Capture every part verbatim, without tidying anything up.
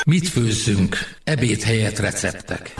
Mit főzzünk? Ebéd helyett receptek.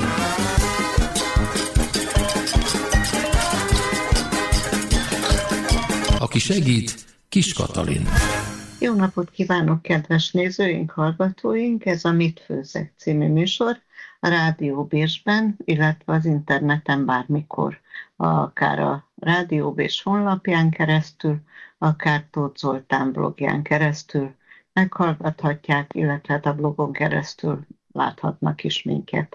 Aki segít, Kis Katalin. Jó napot kívánok, kedves nézőink, hallgatóink! Ez a Mit főzzek című műsor a Rádió Bésben, illetve az interneten bármikor, akár a Rádió Bés honlapján keresztül, akár Tóth Zoltán blogján keresztül meghallgathatják, illetve a blogon keresztül láthatnak is minket.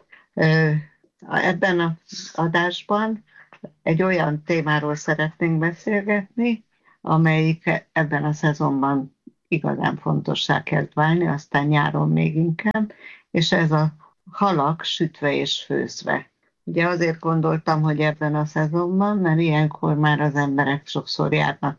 Ebben az adásban egy olyan témáról szeretnénk beszélgetni, amelyik ebben a szezonban igazán fontossá kezd válni, aztán nyáron még inkább, és ez a halak sütve és főzve. Ugye azért gondoltam, hogy ebben a szezonban, mert ilyenkor már az emberek sokszor járnak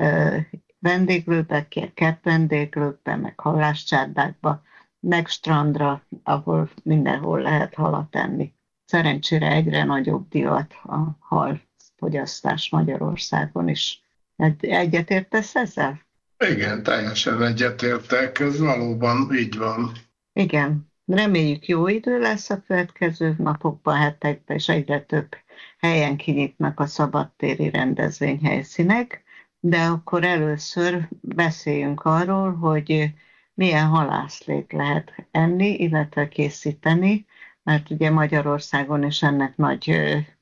vendéglőbe, kertvendéglőbe, meg hallászcsárdákba, meg strandra, ahol mindenhol lehet halat enni. Szerencsére egyre nagyobb divat a hal fogyasztás Magyarországon is. Egyetértesz ezzel? Igen, teljesen egyetértek, ez valóban így van. Igen, reméljük jó idő lesz a következő napokban, hetekben, és egyre több helyen kinyitnak a szabadtéri rendezvényhelyszínek, de akkor először beszéljünk arról, hogy milyen halászlét lehet enni, illetve készíteni, mert ugye Magyarországon is ennek nagy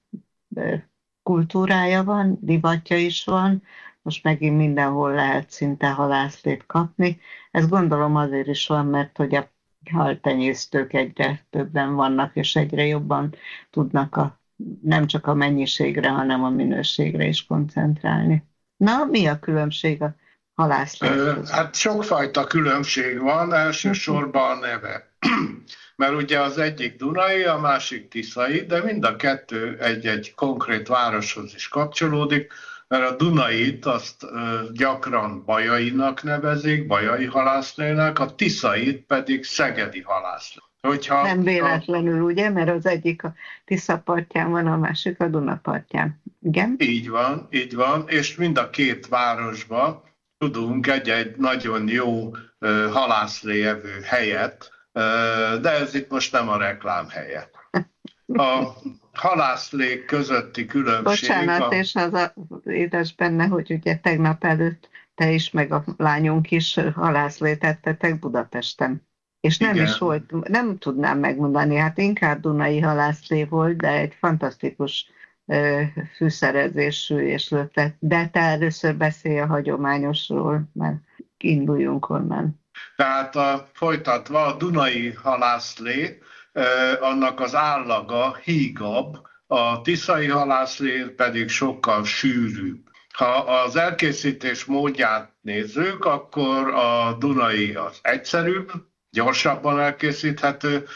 kultúrája van, divatja is van, most megint mindenhol lehet szinte halászlét kapni. Ez gondolom azért is van, mert hogy a haltenyésztők egyre többen vannak, és egyre jobban tudnak a, nem csak a mennyiségre, hanem a minőségre is koncentrálni. Na, mi a különbség a halászlét között? Hát sokfajta különbség van, elsősorban a neve. Mert ugye az egyik dunai, a másik tiszai, de mind a kettő egy-egy konkrét városhoz is kapcsolódik, mert a Dunait azt gyakran Bajainak nevezik, Bajai halászlének, a Tiszait pedig Szegedi halászlé. Hogyha Nem véletlenül, a... ugye, mert az egyik a Tisza partján van, a másik a Duna partján. Igen? Így van, így van, és mind a két városban tudunk egy-egy nagyon jó uh, halászléjevő helyet, uh, de ez itt most nem a reklám helye. A halászlék közötti különbség... Bocsánat, a... és az a édes benne, hogy ugye tegnap előtt te is, meg a lányunk is halászlétettetek Budapesten. És nem Igen. is volt, nem tudnám megmondani, hát inkább dunai halászlé volt, de egy fantasztikus uh, fűszerezésű és ötlet. De te először beszélj a hagyományosról, mert induljunk onnan. Tehát a, folytatva a dunai halászlé, annak az állaga hígabb, a tiszai halászlé pedig sokkal sűrűbb. Ha az elkészítés módját nézzük, akkor a dunai az egyszerűbb, gyorsabban elkészíthető,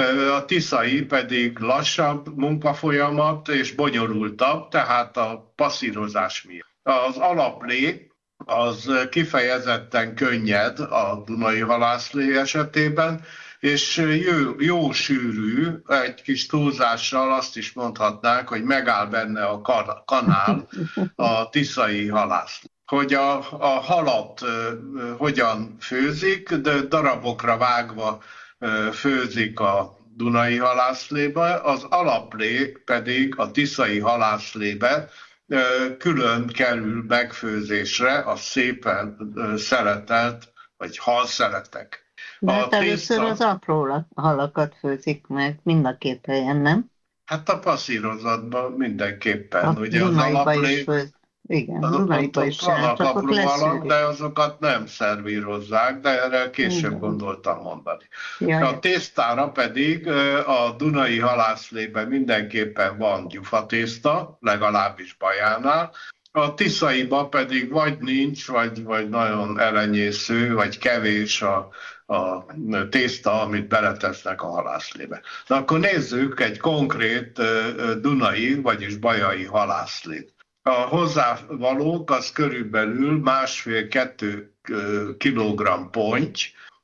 a tiszai pedig lassabb munkafolyamat és bonyolultabb, tehát a passzírozás miatt. Az alaplé az kifejezetten könnyed a dunai halászlé esetében, és jó, jó sűrű, egy kis túlzással azt is mondhatnánk, hogy megáll benne a kanál a tiszai halászlé. Hogy a, a halat uh, hogyan főzik, de darabokra vágva uh, főzik a dunai halászlébe, az alaplé pedig a tiszai halászlébe uh, külön kerül megfőzésre a szépen uh, szeletelt, vagy halszeletek. De hát először tészta... az apró halakat főzik meg, mind a két helyen, nem? Hát a passzírozatban mindenképpen. A ugye az alaplé... Igen, a Dunaiba is vannak apró halak, de azokat nem szervírozzák, de erre később Igen. gondoltam mondani. Jaj. A tésztára pedig a dunai halászlében mindenképpen van gyufatészta, legalábbis Bajánál, a tiszaiba pedig vagy nincs, vagy, vagy nagyon elenyésző, vagy kevés a, a tészta, amit beletesznek a halászlébe. Na akkor nézzük egy konkrét dunai, vagyis bajai halászlét. A hozzávalók az körülbelül másfél-kettő kilogramm ponty,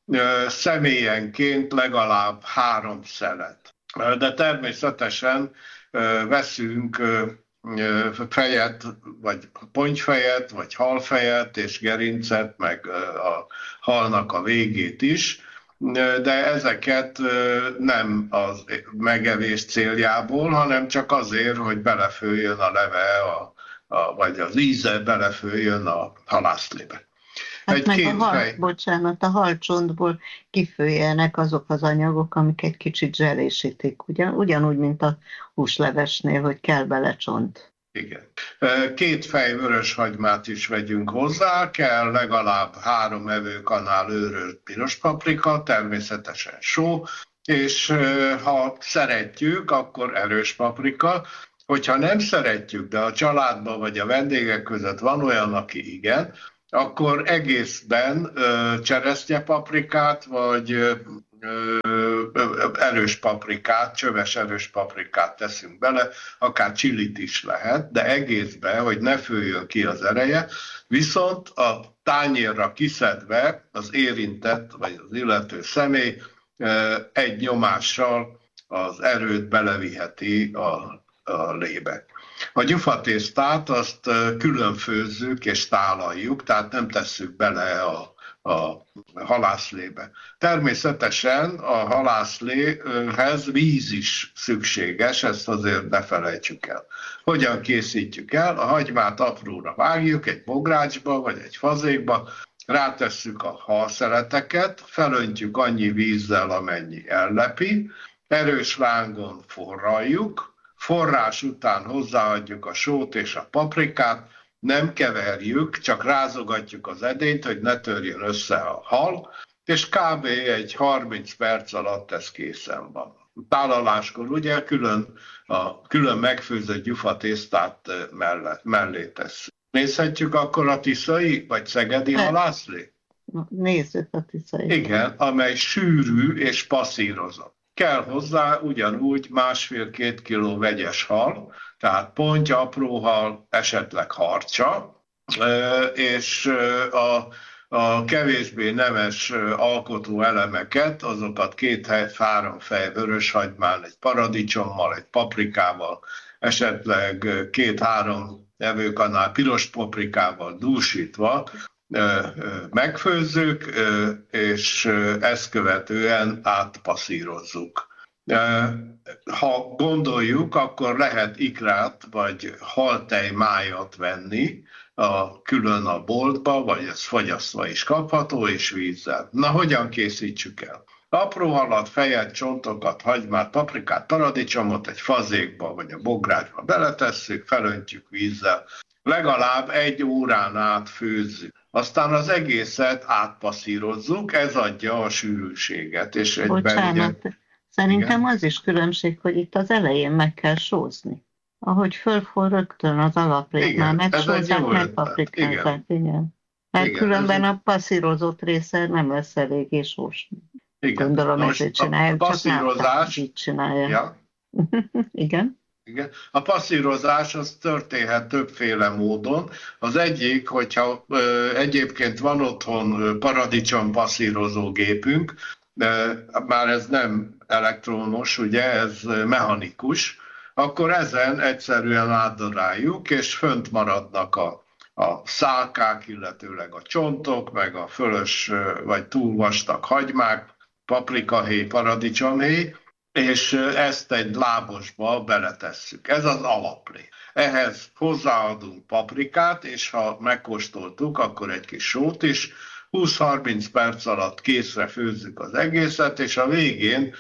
személyenként legalább három szelet. De természetesen veszünk fejet, vagy pontyfejet, vagy halfejet, és gerincet, meg a halnak a végét is. de ezeket nem az megevés céljából, hanem csak azért, hogy belefőjön a leve, a, a, vagy az íze belefőjön a halászlébe. Hát egy meg a hal, fej... bocsánat, a halcsontból kifőjelnek azok az anyagok, amik egy kicsit zselésítik, ugyan, ugyanúgy, mint a húslevesnél, hogy kell bele csont. Igen. Két fej vöröshagymát is vegyünk hozzá, kell legalább három evőkanál őrölt piros paprika, természetesen só, és ha szeretjük, akkor erős paprika. Hogyha nem szeretjük, de a családban vagy a vendégek között van olyan, aki igen, akkor egészben cseresznyepaprikát, vagy ö, ö, erős paprikát, csöves erős paprikát teszünk bele, akár csilit is lehet, de egészben, hogy ne főjön ki az ereje, viszont a tányérra kiszedve az érintett, vagy az illető személy ö, egy nyomással az erőt beleviheti a, a lébe. A gyufatésztát azt külön főzzük és tálaljuk, tehát nem tesszük bele a, a halászlébe. Természetesen a halászléhez víz is szükséges, ezt azért ne felejtsük el. Hogyan készítjük el? A hagymát apróra vágjuk egy bográcsba vagy egy fazékba, rátesszük a halszeleteket, felöntjük annyi vízzel, amennyi ellepi, erős lángon forraljuk, forrás után hozzáadjuk a sót és a paprikát, nem keverjük, csak rázogatjuk az edényt, hogy ne törjön össze a hal, és kb. Egy harminc perc alatt ez készen van. Tálaláskor ugye külön, a külön megfőzött gyufatésztát mellett, mellé tesszük. Nézhetjük akkor a tiszai vagy szegedi halászlé? Nézzük a tiszai. Igen, amely sűrű és passzírozott. Kell hozzá ugyanúgy másfél-két kiló vegyes hal, tehát pontya, apró hal, esetleg harcsa, és a, a kevésbé nemes alkotó elemeket, azokat két-három fej vöröshagymán, egy paradicsommal, egy paprikával, esetleg két-három evőkanál piros paprikával dúsítva megfőzzük, és ezt követően átpasszírozzuk. Ha gondoljuk, akkor lehet ikrát vagy haltejmájat venni, a, külön a boltba, vagy ez fogyasztva is kapható, és vízzel. Na, hogyan készítsük el? Apró halat, fejet, csontokat, hagymát, paprikát, paradicsomot egy fazékba vagy a bográcsba beletesszük, felöntjük vízzel. Legalább egy órán át főzzük. Aztán az egészet átpasszírozzuk, ez adja a sűrűséget. És Bocsánat, ugye... szerintem igen? Az is különbség, hogy itt az elején meg kell sózni. Ahogy fölforr rögtön az alaplét, már megsózzák, megpaprikálták. Igen. Igen. Mert igen, különben ez... a passzírozott része nem lesz eléggé sós. Igen. Gondolom, ezért csinálják, a passzírozás... csak így csinálja. Ja. Igen. Igen. A passzírozás az történhet többféle módon. Az egyik, hogyha ö, egyébként van otthon paradicsom passzírozó gépünk, de már ez nem elektromos, ugye, ez mechanikus, akkor ezen egyszerűen átdaráljuk, és fönt maradnak a, a szálkák, illetőleg a csontok, meg a fölös vagy túl vastag hagymák, paprikahéj, paradicsomhéj, és ezt egy lábosba beletesszük. Ez az alaplé. Ehhez hozzáadunk paprikát, és ha megkóstoltuk, akkor egy kis sót is. húsz-harminc perc alatt készre főzzük az egészet, és a végén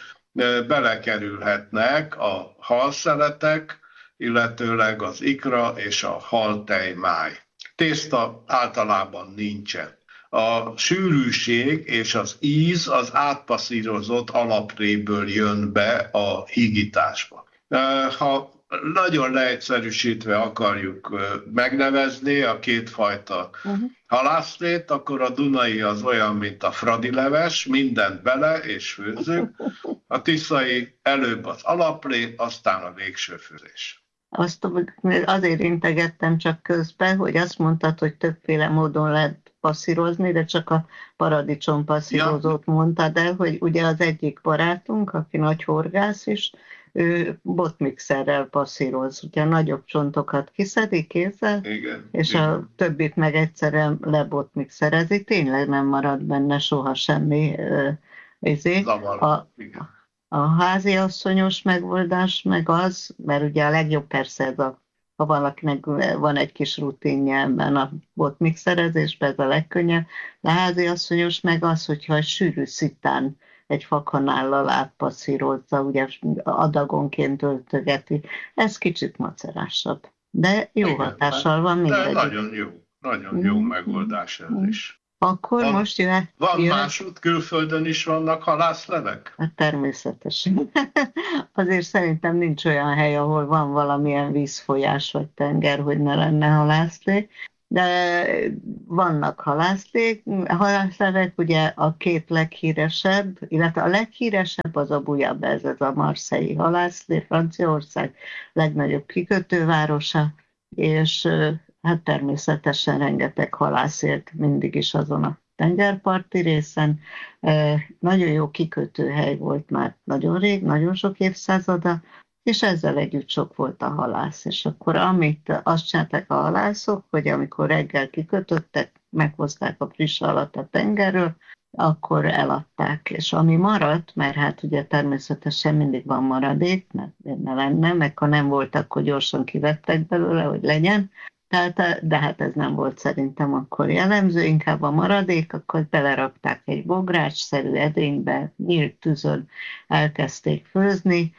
belekerülhetnek a halszeletek, illetőleg az ikra és a haltejmáj. Tészta általában nincsen. A sűrűség és az íz az átpasszírozott alapréből jön be a hígításba. Ha nagyon leegyszerűsítve akarjuk megnevezni a kétfajta uh-huh. halászlét, akkor a dunai az olyan, mint a fradileves, mindent bele és főzzük. A tiszai előbb az alaplé, aztán a végső főzés. Azt azért integettem csak közben, hogy azt mondtad, hogy többféle módon lehet passzírozni, de csak a paradicsom passzírozót ja. mondtad el, hogy ugye az egyik barátunk, aki nagy horgász is, ő botmixerrel passzíroz, ugye a nagyobb csontokat kiszedi kézzel, igen, és igen. a többit meg egyszerűen lebotmixerezi, tényleg nem marad benne soha semmi Ezért a, a háziasszonyos megoldás meg az, mert ugye a legjobb persze ez a, ha valakinek van egy kis rutinja ebben a botmixerezésben, ez a legkönnyebb, de a háziasszonyos meg az, hogyha sűrű szitán egy fakanállal átpasszírozza, ugye adagonként öltögeti. Ez kicsit macerásabb, de jó igen, hatással van mindegyik. De nagyon jó, nagyon jó mm. megoldás ez is. Akkor van, most jöhet... Van jöhet... másút, külföldön is vannak halászlevek? Hát természetesen. Azért szerintem nincs olyan hely, ahol van valamilyen vízfolyás vagy tenger, hogy ne lenne halászlé. De vannak halászlék, halászlevek, ugye a két leghíresebb, illetve a leghíresebb az a Bouillabaisse, ez a marseille halászlé, Franciaország legnagyobb kikötővárosa, és hát természetesen rengeteg halász élt mindig is azon a tengerparti részen. Nagyon jó kikötőhely volt már nagyon rég, nagyon sok évszázada, és ezzel együtt sok volt a halász. És akkor amit azt csinálták a halászok, hogy amikor reggel kikötöttek, meghozták a friss halat a tengerről, akkor eladták. És ami maradt, mert hát ugye természetesen mindig van maradék, mert ne lenne, meg ha nem volt, akkor gyorsan kivettek belőle, hogy legyen. Tehát, de hát ez nem volt szerintem akkor jellemző, inkább a maradék, akkor belerakták egy bográcsszerű edénybe, nyílt tűzön elkezdték főzni,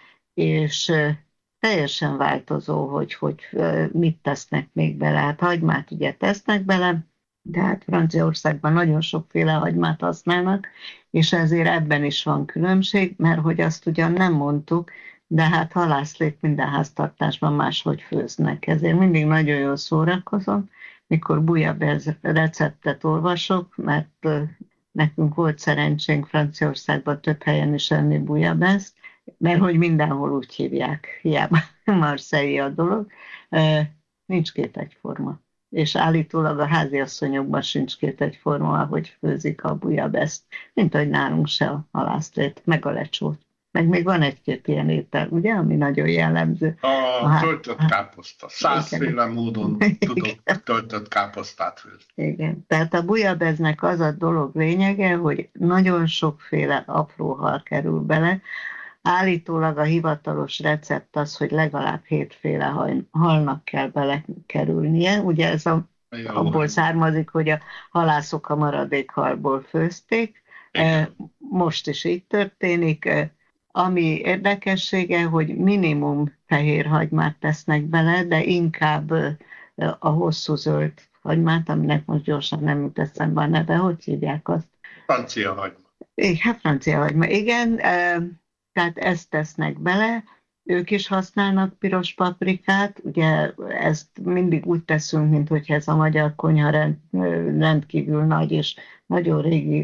és teljesen változó, hogy, hogy mit tesznek még bele. Hát hagymát ugye tesznek bele, de hát Franciaországban nagyon sokféle hagymát használnak, és ezért ebben is van különbség, mert hogy azt ugyan nem mondtuk, de hát halászlék minden háztartásban máshogy főznek. Ezért mindig nagyon jól szórakozom, mikor Bouillabaisse receptet olvasok, mert nekünk volt szerencsénk Franciaországban több helyen is enni Bouillabaisse, mert hogy mindenhol úgy hívják, hiába Marseille a dolog, nincs két egyforma. És állítólag a háziasszonyokban sincs két egyforma, ahogy főzik a Bouillabaisse-t, mint ahogy nálunk se a halászlét, meg a lecsót. Meg még van egy-két ilyen étel, ugye, ami nagyon jellemző. A, a töltött káposzta. Százféle módon tudok töltött káposztát főzni. Igen. Tehát a Bouillabaisse-nek az a dolog lényege, hogy nagyon sokféle apró hal kerül bele. Állítólag a hivatalos recept az, hogy legalább hétféle halnak kell belekerülnie. Ugye ez a, abból származik, hogy a halászok a maradék halból főzték. Igen. Most is így történik. Ami érdekessége, hogy minimum fehér hagymát tesznek bele, de inkább a hosszú zöld hagymát, aminek most gyorsan nem jut eszembe a neve, hogy hívják azt? Francia hagyma. Igen, francia hagyma, igen. Tehát ezt tesznek bele, ők is használnak piros paprikát, ugye ezt mindig úgy teszünk, mint hogyha ez a magyar konyha rend, rendkívül nagy és nagyon régi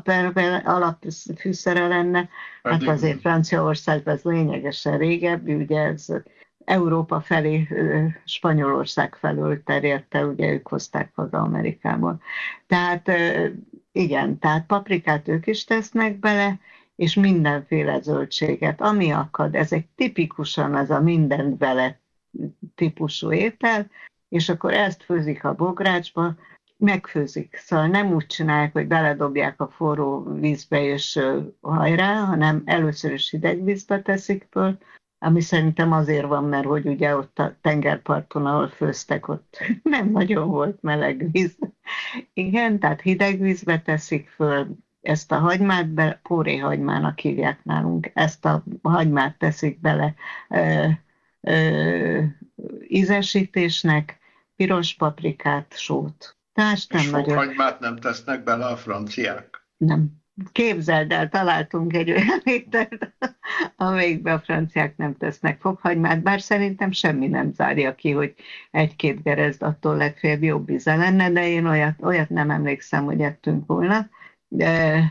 alapfűszere lenne, hát azért Franciaországban ez lényegesen régebbi, ugye ez Európa felé, Spanyolország felől terjedte, ugye ők hozták haza Amerikából. Tehát igen, tehát paprikát ők is tesznek bele, és mindenféle zöldséget, ami akad. Ez egy tipikusan az a mindent bele típusú étel, és akkor ezt főzik a bográcsba, megfőzik. Szóval nem úgy csinálják, hogy beledobják a forró vízbe és hajrá, hanem először is hideg vízbe teszik föl, ami szerintem azért van, mert hogy ugye ott a tengerparton, ahol főztek, ott nem nagyon volt meleg víz. Igen, tehát hideg vízbe teszik föl, ezt a hagymát, be, póréhagymának hívják nálunk, ezt a hagymát teszik bele ö, ö, ízesítésnek, piros paprikát, sót. Tehát nem és nagyon... fokhagymát nem tesznek bele a franciák? Nem. Képzeld el, találtunk egy olyan ételt, amelyikben a franciák nem tesznek fokhagymát, bár szerintem semmi nem zárja ki, hogy egy-két gerezd attól legfeljebb jobb íze lenne, de én olyat, olyat nem emlékszem, hogy ettünk volna. De,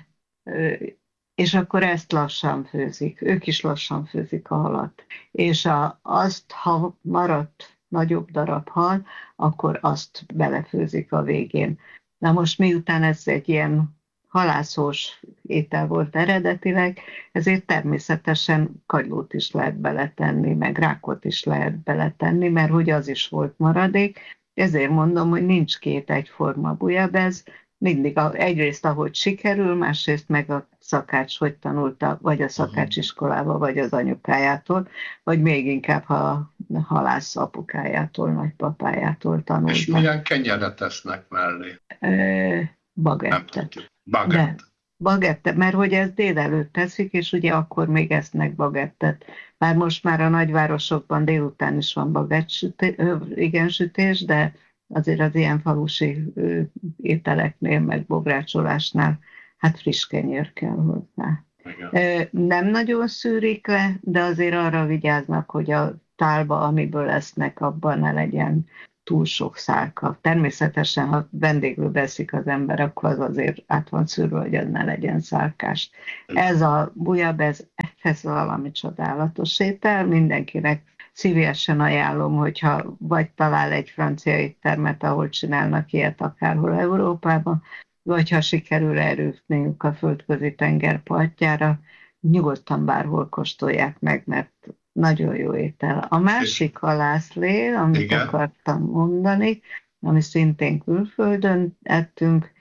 és akkor ezt lassan főzik. Ők is lassan főzik a halat. És a, azt, ha maradt nagyobb darab hal, akkor azt belefőzik a végén. Na most miután ez egy ilyen halászós étel volt eredetileg, ezért természetesen kagylót is lehet beletenni, meg rákot is lehet beletenni, mert hogy az is volt maradék. Ezért mondom, hogy nincs két egyforma Bouillabaisse, mindig a, egyrészt ahogy sikerül, másrészt meg a szakács hogy tanulta, vagy a szakácsiskolába, vagy az anyukájától, vagy még inkább, ha a halász apukájától, nagypapájától tanulta. És milyen kenyeret tesznek mellé? E, bagettet. Bagett. Bagettet, mert hogy ezt délelőtt teszik, és ugye akkor még esznek bagettet. Bár most már a nagyvárosokban délután is van bagett sütés, igen sütés, de azért az ilyen falusi ételeknél, meg bográcsolásnál, hát friss kenyér kell hozzá. Igen. Nem nagyon szűrik le, de azért arra vigyáznak, hogy a tálba, amiből esznek, abban ne legyen túl sok szálka. Természetesen, ha vendéglőbe eszik az ember, akkor az azért át van szűrve, hogy az ne legyen szálkás. Ez a bujabez, ez valami csodálatos étel, mindenkinek szívesen ajánlom, hogyha vagy talál egy francia éttermet, ahol csinálnak ilyet akárhol Európában, vagy ha sikerül eljutniuk a földközi tenger partjára, nyugodtan bárhol kóstolják meg, mert nagyon jó étel. A másik halászlé, amit Igen. akartam mondani, ami szintén külföldön ettünk,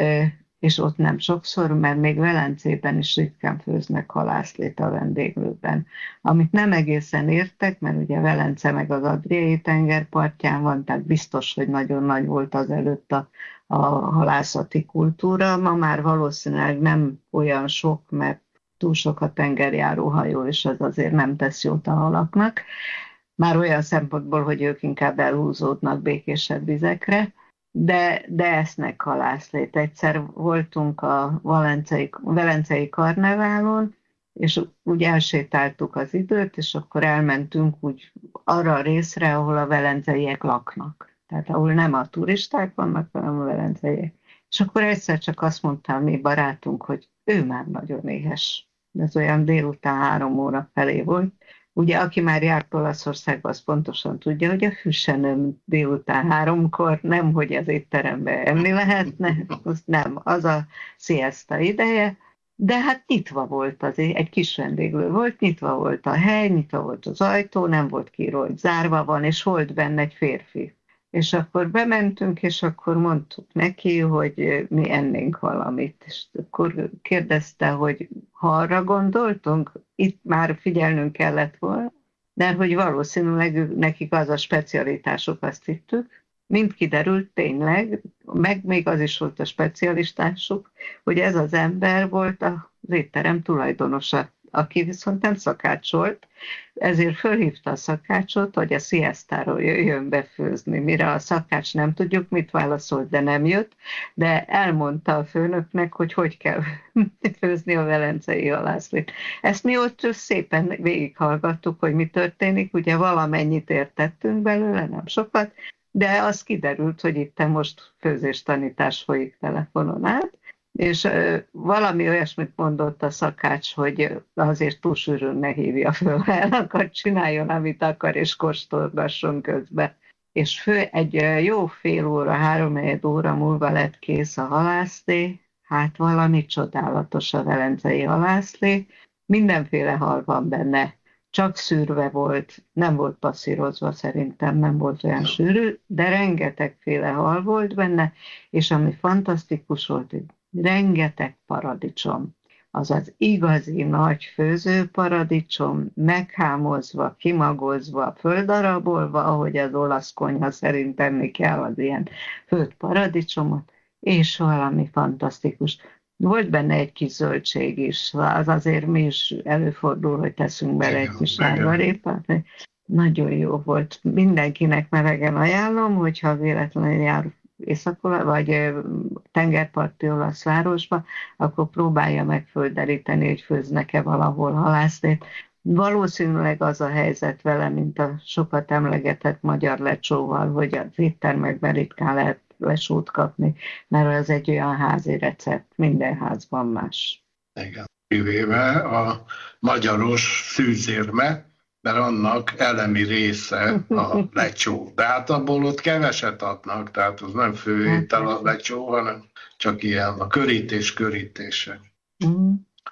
és ott nem sokszor, mert még Velencében is ritkán főznek halászlét a vendéglőben. Amit nem egészen értek, mert ugye Velence meg az Adriai tenger partján van, tehát biztos, hogy nagyon nagy volt azelőtt a, a halászati kultúra. Ma már valószínűleg nem olyan sok, mert túl sok a tengerjáró hajó, és ez azért nem tesz jót a halaknak. Már olyan szempontból, hogy ők inkább elhúzódnak békésebb vizekre, de, de esznek halászlét. Egyszer voltunk a Velencei, Velencei karneválon, és úgy elsétáltuk az időt, és akkor elmentünk úgy arra a részre, ahol a velenceiek laknak. Tehát ahol nem a turisták vannak, hanem a velenceiek. És akkor egyszer csak azt mondta a mi barátunk, hogy ő már nagyon éhes. Ez olyan délután három óra felé volt. Ugye, aki már járt Olaszországba, az pontosan tudja, hogy a hűsenöm délután háromkor nem, hogy az étterembe enni lehetne, az nem, az a siesta ideje, de hát nyitva volt azért, egy kis vendéglő volt, nyitva volt a hely, nyitva volt az ajtó, nem volt kiírva, hogy zárva van, és volt benne egy férfi. És akkor bementünk, és akkor mondtuk neki, hogy mi ennénk valamit. És akkor kérdezte, hogy ha arra gondoltunk, itt már figyelnünk kellett volna, de hogy valószínűleg nekik az a specialitások, azt hittük. Mind kiderült tényleg, meg még az is volt a specialitásuk, hogy ez az ember volt az étterem tulajdonosa, aki viszont nem szakács volt, ezért fölhívta a szakácsot, hogy a siestáról jöjjön befőzni. Mire a szakács nem tudjuk, mit válaszolt, de nem jött, de elmondta a főnöknek, hogy hogy kell főzni a velencei halászlét. Ezt mi ott szépen végighallgattuk, hogy mi történik, ugye valamennyit értettünk belőle, nem sokat, de az kiderült, hogy itt most főzéstanítás folyik telefonon át, és valami olyasmit mondott a szakács, hogy azért túl sűrűn ne hívja föl, ha el akar, csináljon, amit akar, és kóstolgasson közben. És fő, egy jó fél óra, háromnegyed óra múlva lett kész a halászlé, hát valami csodálatos a velencei halászlé, mindenféle hal van benne, csak szűrve volt, nem volt passzírozva szerintem, nem volt olyan sűrű, de rengetegféle hal volt benne, és ami fantasztikus volt, hogy rengeteg paradicsom, azaz igazi nagy főzőparadicsom, meghámozva, kimagozva, földarabolva, ahogy az olasz konyha szerint enni kell az ilyen főtt paradicsomot, és valami fantasztikus. Volt benne egy kis zöldség is, az azért mi is előfordul, hogy teszünk bele egy kis sárgarépát. Nagyon jó volt. Mindenkinek melegen ajánlom, hogyha véletlenül jár Észak- vagy tengerparti olasz városba, akkor próbálja meg földeríteni, hogy főznek-e valahol halászlét. Valószínűleg az a helyzet vele, mint a sokat emlegetett magyar lecsóval, hogy az éttermekben ritkán lehet lesót kapni, mert ez egy olyan házi recept, minden házban más. Igen, kivéve a magyaros szűzérme, mert annak elemi része a lecsó. De hát abból ott keveset adnak, tehát az nem főétel a lecsó, hanem csak ilyen a körítés körítése. Mm.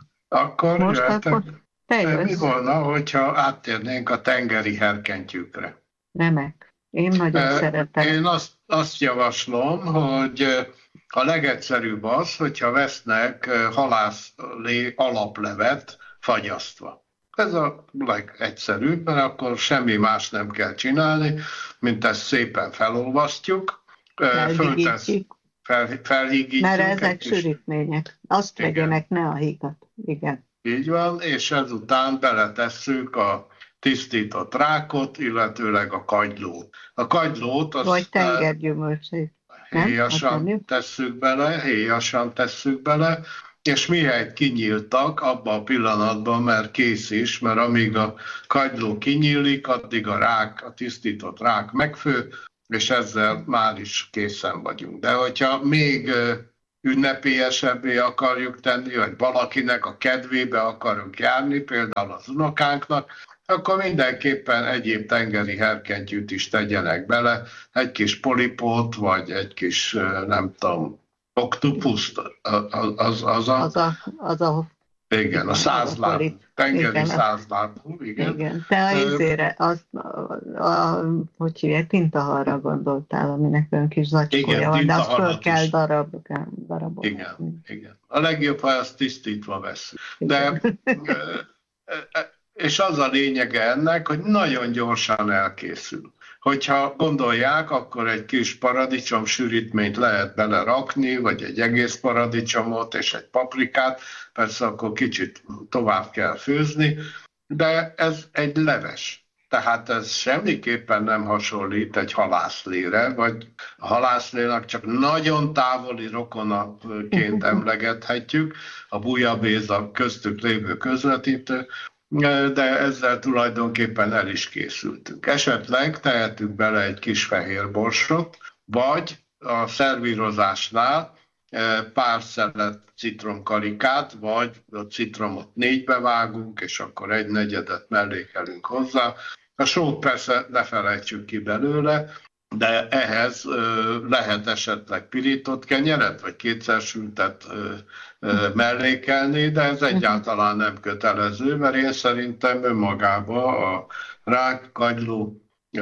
Akkor most jöhetek, akkor mi volna, hogyha áttérnénk a tengeri herkentyűkre? Remek. Én nagyon szeretem. Én azt, azt javaslom, hogy a legegyszerűbb az, hogyha vesznek halászlé alaplevet fagyasztva. Ez a legegyszerűbb, mert akkor semmi más nem kell csinálni, mint ezt szépen felolvasztjuk, föltesz, fel, felhígítjuk. Mert ezek sűrítmények. Azt vegyenek, ne a hígat. Igen. Így van, és ezután beletesszük a tisztított rákot, illetőleg a kagylót. A kagylót azt... Vagy tengergyümölcsét. Héjasan tesszük bele, héjasan tesszük bele, és mihelyt kinyíltak abban a pillanatban, mert kész is, mert amíg a kagyló kinyílik, addig a rák, a tisztított rák megfő, és ezzel már is készen vagyunk. De hogyha még ünnepélyesebbé akarjuk tenni, vagy valakinek a kedvébe akarunk járni, például az unokánknak, akkor mindenképpen egyéb tengeri herkentyűt is tegyenek bele, egy kis polipót, vagy egy kis, nem tudom, oktopuszt, az, az, az a... Az a, az a igen, a százláb, tengeri százlábú, igen. Igen, te a izére, az, a, a, hogy hívják, tintahalra gondoltál, aminek olyan kis zacskója van, de azt föl kell darab, darabot. Igen, igen. A legjobb, ha ezt tisztítva veszünk. De, és az a lényege ennek, hogy nagyon gyorsan elkészül. Hogyha gondolják, akkor egy kis paradicsom sűrítményt lehet belerakni, vagy egy egész paradicsomot és egy paprikát, persze akkor kicsit tovább kell főzni, de ez egy leves. Tehát ez semmiképpen nem hasonlít egy halászlére, vagy a halászlénak csak nagyon távoli rokonaként emlegethetjük, a bujabéz a köztük lévő közvetítő, de ezzel tulajdonképpen el is készültünk. Esetleg tehetünk bele egy kis fehér borsot, vagy a szervírozásnál pár szelet citromkarikát, vagy a citromot négybe vágunk, és akkor egy negyedet mellékelünk hozzá. A sót persze ne felejtsük ki belőle, de ehhez lehet esetleg pirított kenyeret, vagy kétszer sültet mellékelni, de ez egyáltalán nem kötelező, mert én szerintem önmagában a rák, kagyló,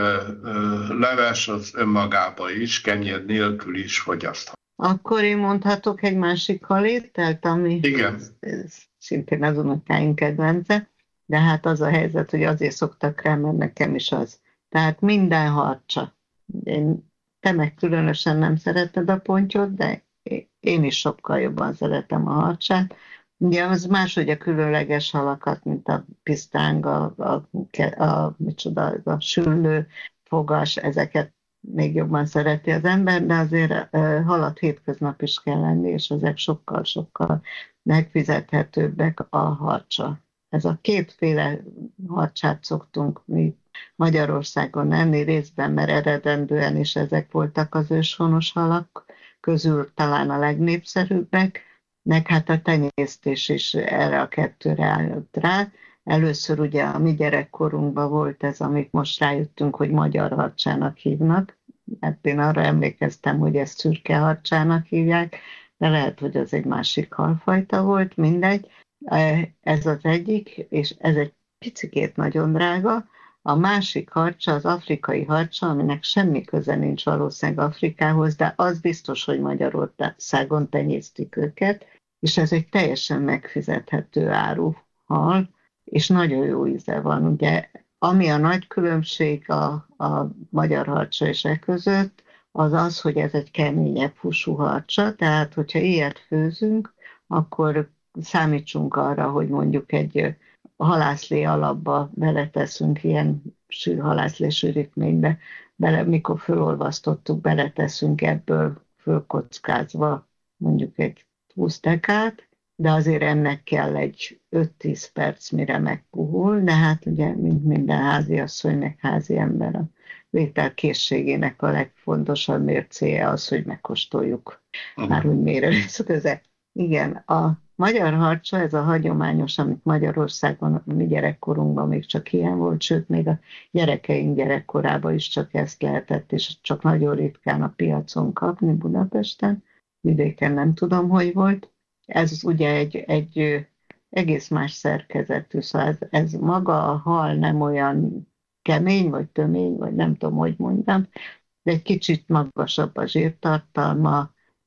leves az önmagában is, kenyér nélkül is fogyasztható. Akkor én mondhatok egy másik halételt, ami igen. szintén az unokáink kedvence, de hát az a helyzet, hogy azért szoktak rá, mert nekem is az. Tehát minden harcsa. Én, te meg különösen nem szereted a pontyot, de én is sokkal jobban szeretem a harcsát. Ugye az máshogy a különleges halakat, mint a pisztáng, a, a, a, a, micsoda, a süllő, fogas, ezeket még jobban szereti az ember, de azért uh, halat hétköznap is kell lenni, és ezek sokkal-sokkal megfizethetőbbek a harcsa. Ez a kétféle harcsát szoktunk mi Magyarországon enni részben, mert eredendően is ezek voltak az őshonos halak közül talán a legnépszerűbbek, meg hát a tenyésztés is erre a kettőre állt rá. Először ugye a mi gyerekkorunkban volt ez, amit most rájöttünk, hogy magyar harcsának hívnak. Hát én arra emlékeztem, hogy ezt szürke harcsának hívják, de lehet, hogy az egy másik halfajta volt, mindegy. Ez az egyik, és ez egy picikét nagyon drága. A másik harcsa, az afrikai harcsa, aminek semmi köze nincs valószínűleg Afrikához, de az biztos, hogy Magyarországon tenyésztik őket, és ez egy teljesen megfizethető áru hal, és nagyon jó íze van. Ugye, ami a nagy különbség a, a magyar harcsa és e között, az az, hogy ez egy keményebb húsú harcsa, tehát hogyha ilyet főzünk, akkor számítsunk arra, hogy mondjuk egy halászlé alapba beleteszünk ilyen halászlé sűrítménybe, bele, mikor fölolvasztottuk, beleteszünk ebből fölkockázva mondjuk egy húsz dekát, de azért ennek kell egy öt-tíz perc, mire megpuhul, de hát ugye, mint minden háziasszony, meg házi ember, a vétel készségének a legfontosabb mércéje az, hogy megkóstoljuk. Uh-huh. Már úgy mére lesz köze. Igen, a magyar harcsa, ez a hagyományos, amit Magyarországon a mi gyerekkorunkban még csak ilyen volt, sőt, még a gyerekeink gyerekkorában is csak ezt lehetett, és csak nagyon ritkán a piacon kapni Budapesten. Vidéken nem tudom, hogy volt. Ez ugye egy, egy egész más szerkezetű, szóval ez, ez maga a hal nem olyan kemény, vagy tömény, vagy nem tudom, hogy mondjam, de egy kicsit magasabb a zsírtartalma,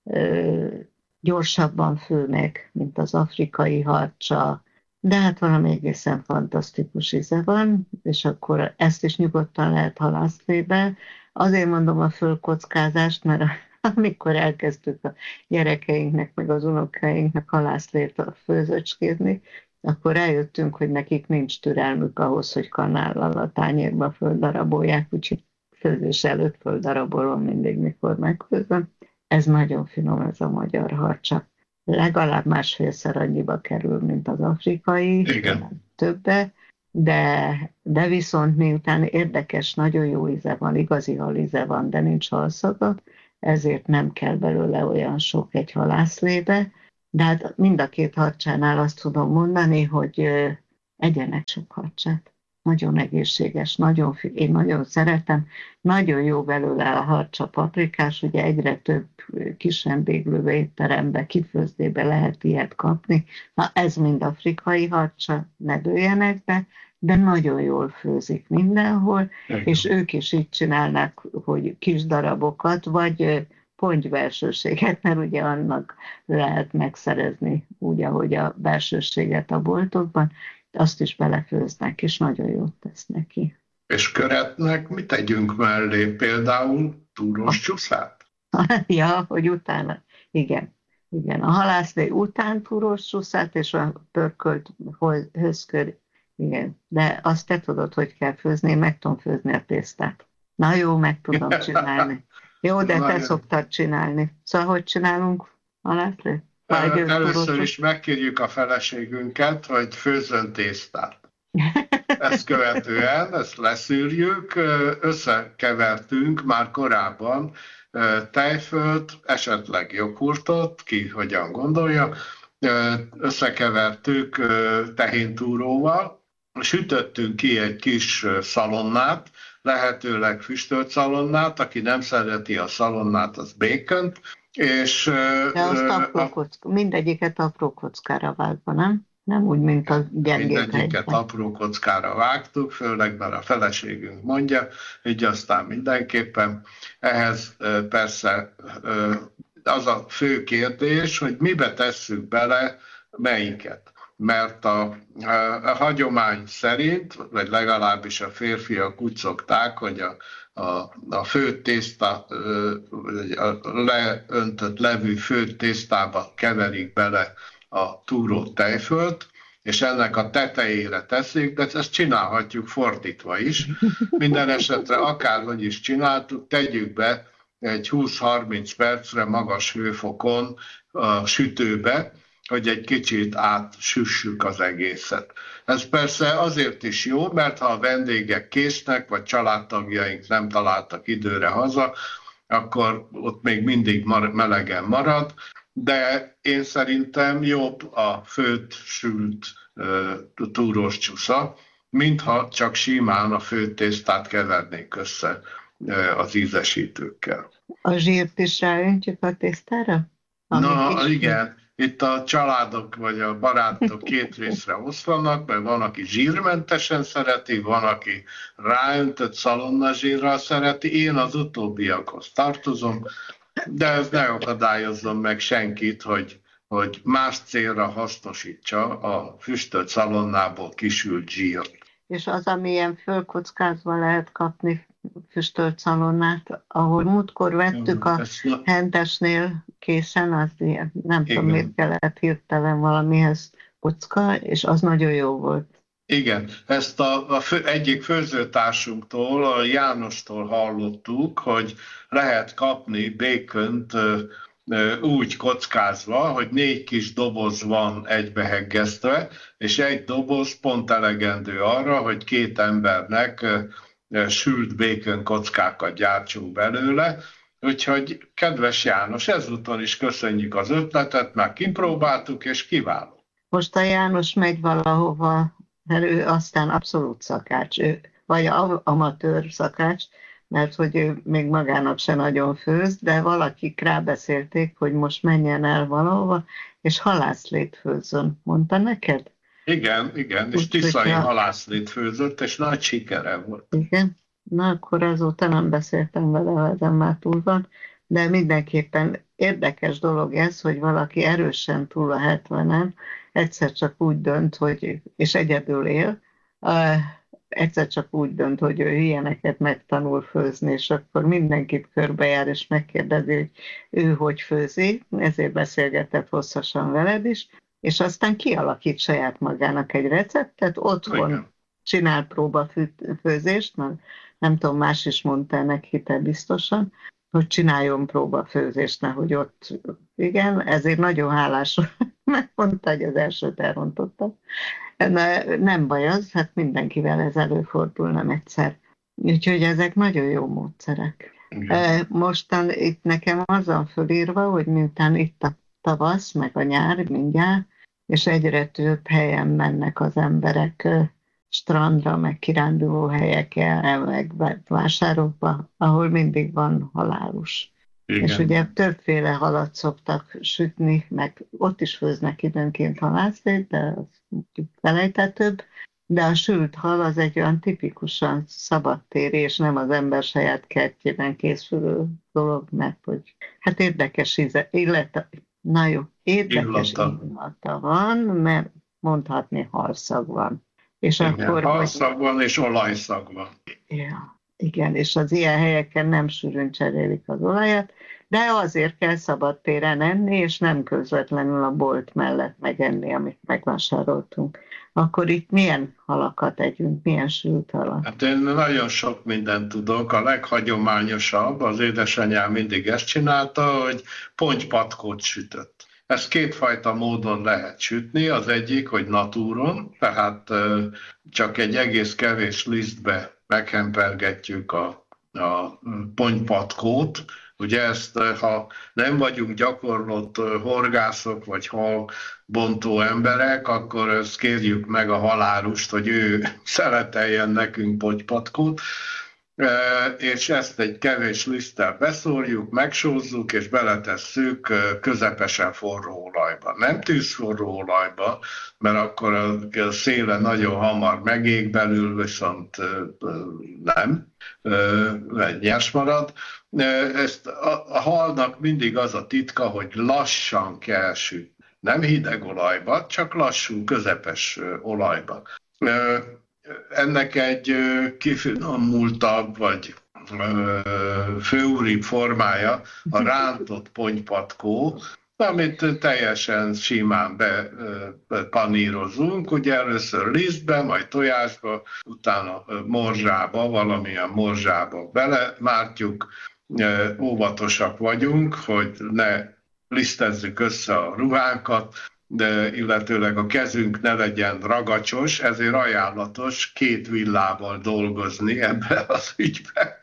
gyorsabban fő meg, mint az afrikai harcsa, de hát valami egészen fantasztikus íze van, és akkor ezt is nyugodtan lehet halászlébe. Azért mondom a fölkockázást, mert amikor elkezdtük a gyerekeinknek, meg az unokáinknak halászlét főzöcskézni, akkor rájöttünk, hogy nekik nincs türelmük ahhoz, hogy kanállal a tányérba földarabolják, úgyhogy főzés előtt földarabolom mindig, mikor megfőzöm. Ez nagyon finom, ez a magyar harcsa. Legalább másfélszer annyiba kerül, mint az afrikai, többe, de, de viszont miután érdekes, nagyon jó íze van, igazi halíze van, de nincs halszaga, ezért nem kell belőle olyan sok egy halászlébe, de hát mind a két harcsánál azt tudom mondani, hogy egyenek sok harcsát. Nagyon egészséges, nagyon, én nagyon szeretem, nagyon jó belőle a harcsa paprikás, ugye egyre több kis vendéglő étterembe, kifőzdébe lehet ilyet kapni. Na ez mind afrikai harcsa, ne dőljenek be, de nagyon jól főzik mindenhol, igen. És ők is így csinálnak, hogy kis darabokat, vagy pontybelsőséget, mert ugye annak lehet megszerezni úgy, ahogy a belsőséget a boltokban, azt is belefőznek, és nagyon jót tesz neki. És köretnek mit tegyünk mellé? Például túros csúszát? Ja, hogy utána. Igen. Igen. A halászlé után túros csúszát, és a pörkölt höszkör. Igen. De azt te tudod, hogy kell főzni, én meg tudom főzni a tésztát. Na jó, meg tudom csinálni. Jó, de te szoktad csinálni. Szóval hogy csinálunk halászlét? Először is megkérjük a feleségünket, hogy főzzön tésztát. Ezt követően, ezt leszűrjük, összekevertünk már korábban tejfölt, esetleg joghurtot, ki hogyan gondolja, összekevertük tehéntúróval, sütöttünk ki egy kis szalonnát, lehetőleg füstölt szalonnát, aki nem szereti a szalonnát, az bacont, és... De azt apró kocka, mindegyiket apró kockára vágva, nem? Nem úgy, mint a gyengét. Mindegyiket apró kockára vágtuk, főleg mert a feleségünk mondja, így aztán mindenképpen. Ehhez persze az a fő kérdés, hogy mibe tesszük bele melyiket. Mert a, a, a hagyomány szerint, vagy legalábbis a férfiak úgy szokták, hogy a, a, a főtt tészta, a leöntött levű főtt tésztába keverik bele a túró tejfölt, és ennek a tetejére teszik, de ezt csinálhatjuk fordítva is. Minden esetre akárhogy is csináltuk, tegyük be egy húsz-harminc percre magas hőfokon a sütőbe, hogy egy kicsit átsüssük az egészet. Ez persze azért is jó, mert ha a vendégek késnek, vagy családtagjaink nem találtak időre haza, akkor ott még mindig melegen marad, de én szerintem jobb a főtt, sült uh, túrós csúsza, mintha csak simán a főtt tésztát kevernék össze uh, az ízesítőkkel. A zsírt is ráöntjük a tésztára? Na, igen. Itt a családok vagy a barátok két részre oszlanak, mert van, aki zsírmentesen szereti, van, aki ráöntött szalonnazsírral szereti. Én az utóbbiakhoz tartozom, de ez ne akadályozzon meg senkit, hogy, hogy más célra hasznosítsa a füstölt szalonnából kisült zsírt. És az, amilyen fölkockázva lehet kapni füstölt szalonnát, ahol múltkor vettük a hentesnél készen, az ilyen, nem igen. tudom, miért kellett hirtelen valamihez kocka, és az nagyon jó volt. Igen, ezt a, a fő, egyik főzőtársunktól, a Jánostól hallottuk, hogy lehet kapni bacont úgy kockázva, hogy négy kis doboz van egybeheggesztve, és egy doboz pont elegendő arra, hogy két embernek sült bacon kockákat gyártsunk belőle. Úgyhogy, kedves János, ezúton is köszönjük az ötletet, már kipróbáltuk, és kiváló. Most a János megy valahova, mert ő aztán abszolút szakács, ő, vagy amatőr szakács, mert hogy ő még magának se nagyon főz, de valakik rábeszélték, hogy most menjen el valahova, és halászlét főzzön. Mondta neked? Igen, igen, és tiszai halászlét főzött, és nagy sikere volt. Igen, na akkor azóta nem beszéltem vele, ha ezen már túl van, de mindenképpen érdekes dolog ez, hogy valaki erősen túl a hetvenen, egyszer csak úgy dönt, hogy, és egyedül él, uh, egyszer csak úgy dönt, hogy ő ilyeneket megtanul főzni, és akkor mindenkit körbejár, és megkérdezi, hogy ő hogy főzi, ezért beszélgetett hosszasan veled is, és aztán kialakít saját magának egy receptet, otthon igen. Csinál próbafőzést, mert nem tudom, más is mondta neki, te biztosan, hogy csináljon próbafőzést, nehogy ott, igen, ezért nagyon hálás, megmondta, hogy az elsőt elrontottam. Nem baj az, hát mindenkivel ez előfordul, nem egyszer. Úgyhogy ezek nagyon jó módszerek. Igen. Mostan itt nekem az van fölírva, hogy miután itt a tavasz, meg a nyár mindjárt, és egyre több helyen mennek az emberek strandra, meg kiránduló helyekre, meg vásárokba, ahol mindig van halálus. Igen. És ugye többféle halat szoktak sütni, meg ott is főznek időnként halászlét, de az felejtetőbb, de a sült hal az egy olyan tipikusan szabadtéri, és nem az ember saját kertjében készülő dolog, mert hogy hát érdekes íze, illata, na jó, érdekes illata van, mert mondhatni halszag van. És igen, akkor, halszag hogy... van és olajszag van. Ja, igen, és az ilyen helyeken nem sűrűn cserélik az olajat, de azért kell szabadtéren enni, és nem közvetlenül a bolt mellett megenni, amit megvásároltunk. Akkor itt milyen halakat együnk, milyen sült halat? Hát én nagyon sok mindent tudok. A leghagyományosabb, az édesanyám mindig ezt csinálta, hogy pontypatkót sütött. Ezt kétfajta módon lehet sütni. Az egyik, hogy natúron, tehát csak egy egész kevés lisztbe meghempergetjük a, a pontypatkót. Ugye ezt, ha nem vagyunk gyakorlott horgászok vagy halbontó emberek, akkor ezt kérjük meg a halálust, hogy ő szeleteljen nekünk pontypatkót, és ezt egy kevés liszttel beszórjuk, megsózzuk, és beletesszük közepesen forró olajba. Nem tűzforró olajba, mert akkor a széle nagyon hamar megég belül, viszont nem, nyers marad. Ezt a, a halnak mindig az a titka, hogy lassan kell sütni. Nem hideg olajba, csak lassú, közepes olajba. Ennek egy kifinomultabb, vagy főúribb formája a rántott pontypatkó, amit teljesen simán bepanírozunk, ugye először lisztbe, majd tojásba, utána morzsába, valamilyen morzsába belemártjuk. Óvatosak vagyunk, hogy ne lisztezzük össze a ruhánkat, de illetőleg a kezünk ne legyen ragacsos, ezért ajánlatos két villával dolgozni ebbe az ügybe,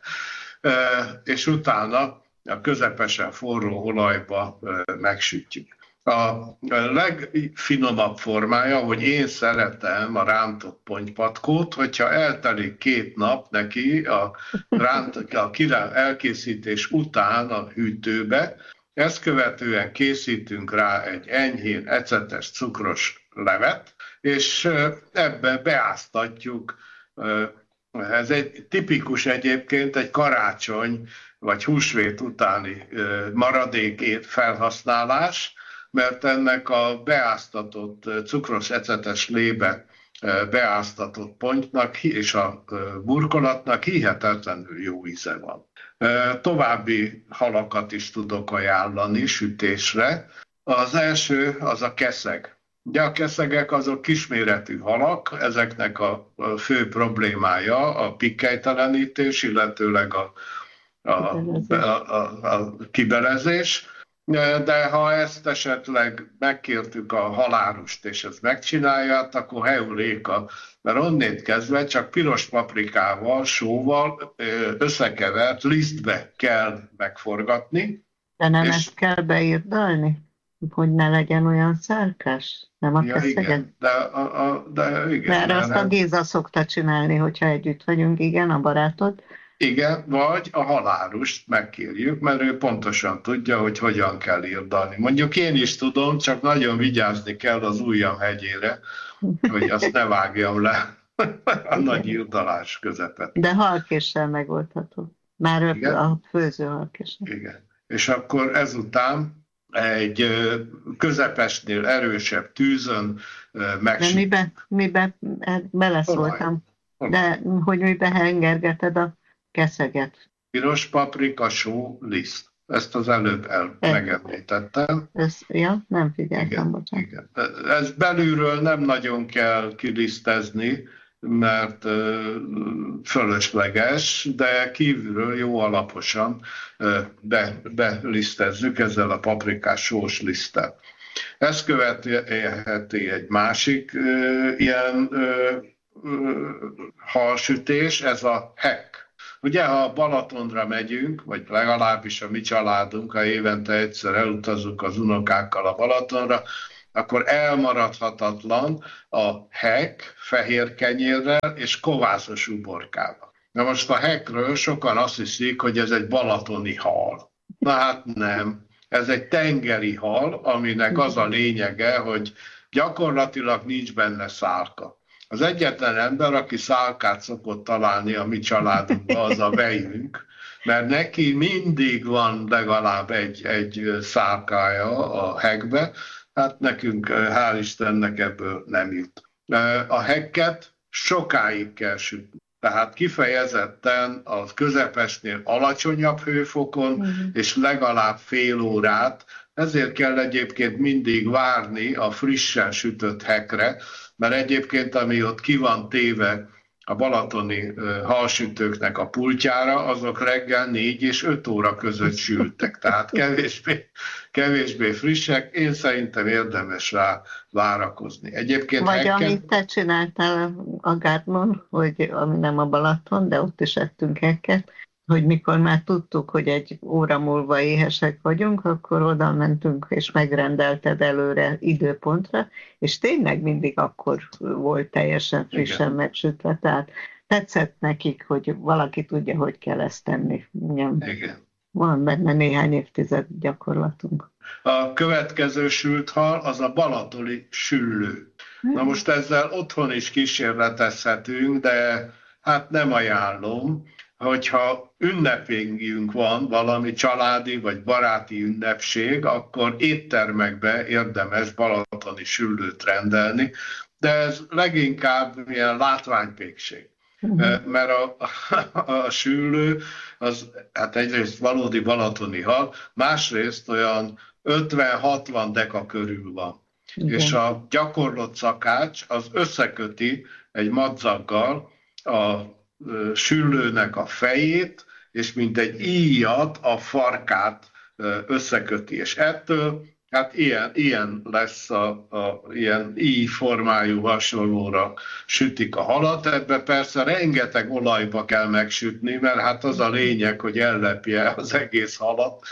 és utána a közepesen forró olajba megsütjük. A legfinomabb formája, hogy én szeretem a rántott pontypatkót, hogyha eltelik két nap neki a, ránt, a elkészítés után a hűtőbe, ezt követően készítünk rá egy enyhén ecetes cukros levet, és ebbe beáztatjuk. Ez egy tipikus egyébként egy karácsony vagy húsvét utáni maradék felhasználás, mert ennek a beáztatott cukros ecetes lébe beáztatott pontynak és a burkolatnak hihetetlenül jó íze van. További halakat is tudok ajánlani sütésre. Az első az a keszeg. Ugye a keszegek azok kisméretű halak, ezeknek a fő problémája a pikkelytelenítés, illetőleg a, a, a, a, a kibelezés. De ha ezt esetleg megkértük a halálust, és ezt megcsinálja, akkor heuréka, mert onnét kezdve csak piros paprikával, sóval összekevert lisztbe kell megforgatni. De nem és... ezt kell beírdalni? Hogy ne legyen olyan szárkás? Nem a ja, igen, de, a, a, de igen. Mert azt a Géza szokta csinálni, hogyha együtt vagyunk, igen, a barátod. Igen, vagy a halálust megkérjük, mert ő pontosan tudja, hogy hogyan kell irdalni. Mondjuk én is tudom, csak nagyon vigyázni kell az ujjam hegyére, hogy azt ne vágjam le a nagy irdalás közepet. De halkéssel megoldható. Már igen? A főző halkéssel. Igen. És akkor ezután egy közepesnél erősebb tűzön megsütjük. De miben, miben beleszóltam. De hogy miben hengergeted a keszeget? Piros paprika, só, liszt. Ezt az előbb el megemlítettem. Ez, ja, nem figyeltem, igen, bocsánat. Igen. Ez belülről nem nagyon kell kilisztezni, mert fölösleges, de kívülről jó alaposan be, belisztezzük ezzel a paprikás sós liszttel. Ezt követheti egy másik ilyen halsütés, ez a hek. Ugye, ha Balatonra megyünk, vagy legalábbis a mi családunk, ha évente egyszer elutazunk az unokákkal a Balatonra, akkor elmaradhatatlan a hek fehér kenyérrel és kovászos uborkával. Na most a hekről sokan azt hiszik, hogy ez egy balatoni hal. Na hát nem. Ez egy tengeri hal, aminek az a lényege, hogy gyakorlatilag nincs benne szálka. Az egyetlen ember, aki szálkát szokott találni a mi családunkban, az a vejünk, mert neki mindig van legalább egy, egy szálkája a hekbe, hát nekünk, hál' Istennek ebből nem jut. A hekket sokáig kell sütni. Tehát kifejezetten a közepesnél alacsonyabb hőfokon, uh-huh. és legalább fél órát, ezért kell egyébként mindig várni a frissen sütött hekre, mert egyébként ami ott ki van téve a balatoni uh, halsütőknek a pultjára, azok reggel négy és öt óra között sültek, tehát kevésbé, kevésbé frissek, én szerintem érdemes rá várakozni. Egyébként Vagy hekken... amit te csináltál a Gádmon, hogy ami nem a Balaton, de ott is ettünk hekket, hogy mikor már tudtuk, hogy egy óra múlva éhesek vagyunk, akkor oda mentünk, és megrendelted előre időpontra, és tényleg mindig akkor volt teljesen frissen igen. megsütve, tehát tetszett nekik, hogy valaki tudja, hogy kell ezt tenni. Igen. Igen. Van benne néhány évtized gyakorlatunk. A következő sült hal az a balatoni süllő. Hmm. Na most ezzel otthon is kísérletezhetünk, de hát nem ajánlom, hogyha ünnepénk van, valami családi vagy baráti ünnepség, akkor éttermekbe érdemes balatoni süllőt rendelni, de ez leginkább ilyen látványpékség. Uh-huh. Mert a, a, a süllő az hát egyrészt valódi balatoni hal, másrészt olyan ötven-hatvan deka körül van. Uh-huh. És a gyakorlott szakács az összeköti egy madzaggal a süllőnek a fejét, és mint egy íjat a farkát összeköti. És ettől hát ilyen, ilyen lesz a, a ilyen íj formájú hasonlóra sütik a halat. Ebbe persze rengeteg olajba kell megsütni, mert hát az a lényeg, hogy ellepje az egész halat.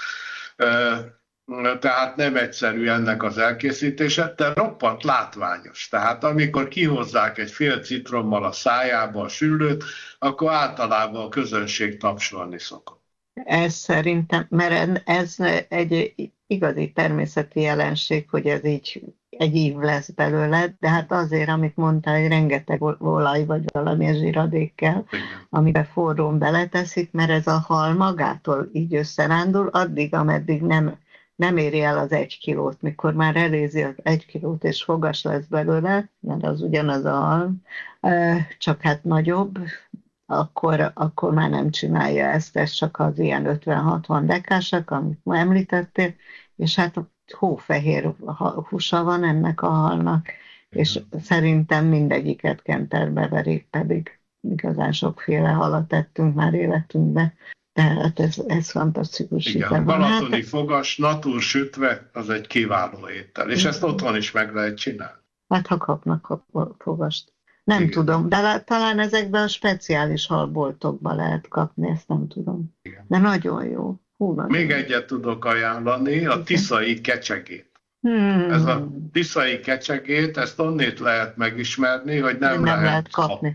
Tehát nem egyszerű ennek az elkészítése, de roppant látványos. Tehát amikor kihozzák egy fél citrommal a szájába a süllőt, akkor általában a közönség tapsolni szokott. Ez szerintem, mert ez egy igazi természeti jelenség, hogy ez így egy ív lesz belőle, de hát azért, amit mondtál, hogy rengeteg olaj vagy valamilyen zsíradék kell, amiben forrón beleteszik, mert ez a hal magától így összerándul, addig, ameddig nem nem éri el az egy kilót, mikor már elézi az egy kilót, és fogas lesz belőle, mert az ugyanaz a hal, csak hát nagyobb, akkor, akkor már nem csinálja ezt, ez csak az ilyen ötven-hatvan dekásak, amit ma említettél, és hát hófehér húsa van ennek a halnak, és szerintem mindegyiket kenterbe verik, pedig igazán sokféle halat tettünk már életünkbe. Tehát ez, ez fantasztikus. Igen, balatoni hát, fogas, natur sütve, az egy kiváló étel, és ezt otthon is meg lehet csinálni. Hát ha kapnak a fogast. Nem igen. tudom, de talán ezekben a speciális halboltokban lehet kapni, ezt nem tudom. Igen. De nagyon jó. Hú, nagyon Még egyet tudok ajánlani, a tiszai kecsegét. Hmm. Ez a tiszai kecsegét, ezt onnét lehet megismerni, hogy nem, nem lehet, lehet kapni. kapni.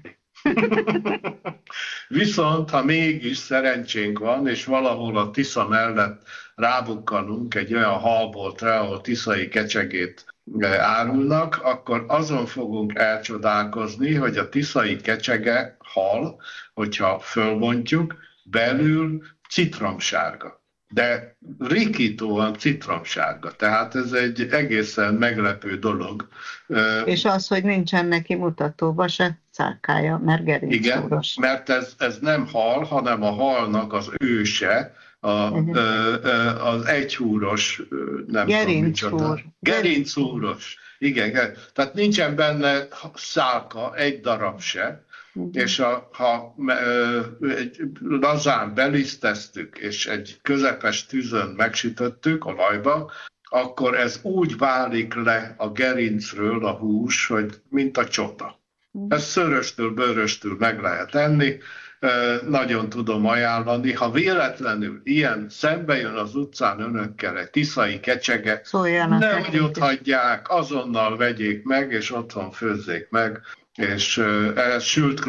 Viszont, ha mégis szerencsénk van, és valahol a Tisza mellett rábukkanunk egy olyan halboltra, ahol tiszai kecsegét árulnak, akkor azon fogunk elcsodálkozni, hogy a tiszai kecsege hal, hogyha fölbontjuk, belül citromsárga. De rikítóan citromsárga. Tehát ez egy egészen meglepő dolog. És az, hogy nincsen neki mutatóba se cálkája, mert gerincúros. Igen, mert ez, ez nem hal, hanem a halnak az őse, a, az egyhúros, nem Gerincúr. tudom micsoda. Gerincúros. Igen, tehát nincsen benne szálka, egy darab se. Uh-huh. És a, ha ö, egy lazán beliszteztük, és egy közepes tűzön megsütöttük olajba, akkor ez úgy válik le a gerincről a hús, hogy mint a csota. Uh-huh. Ezt szöröstől, bőröstől meg lehet enni, ö, nagyon tudom ajánlani. Ha véletlenül ilyen szembe jön az utcán önökkel egy tiszai kecsege, nehogy ott hagyják, azonnal vegyék meg, és otthon főzzék meg, és ez sült